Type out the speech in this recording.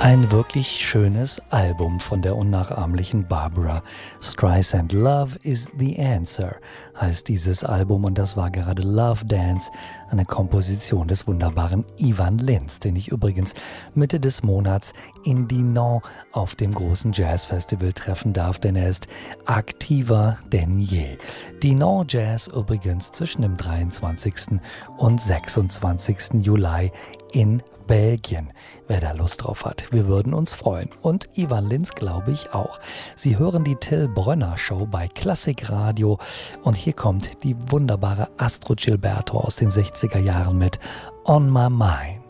Ein wirklich schönes Album von der unnachahmlichen Barbra Streisand. Love is the Answer heißt dieses Album und das war gerade Love Dance, eine Komposition des wunderbaren Ivan Lins, den ich übrigens Mitte des Monats in Dinan auf dem großen Jazzfestival treffen darf, denn er ist aktiver denn je. Dinan Jazz übrigens zwischen dem 23. und 26. Juli in Belgien. Wer da Lust drauf hat, wir würden uns freuen. Und Ivan Lins, glaube ich, auch. Sie hören die Till Brönner Show bei Klassikradio und hier kommt die wunderbare Astrud Gilberto aus den 60er Jahren mit On My Mind.